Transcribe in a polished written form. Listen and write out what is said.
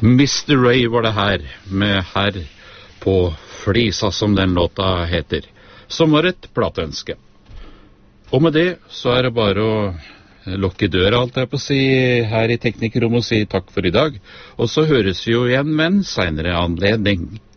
Mr. Ray var det her, med Herr på flisa, som den låta heter, som var et plateønske. Og med det så er det bare å lukke døra, alt jeg på å si, her i Teknikerrommet, og si takk for i dag. Og så høres vi jo igjen med en senere anledning.